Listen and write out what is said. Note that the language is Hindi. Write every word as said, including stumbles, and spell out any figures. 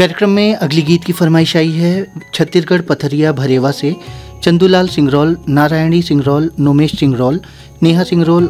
कार्यक्रम में अगली गीत की फरमाइश आई है छत्तीसगढ़ पथरिया भरेवा से चंदूलाल सिंगरौल, नारायणी सिंगरौल, नोमेश सिंगरौल, नेहा सिंगरौल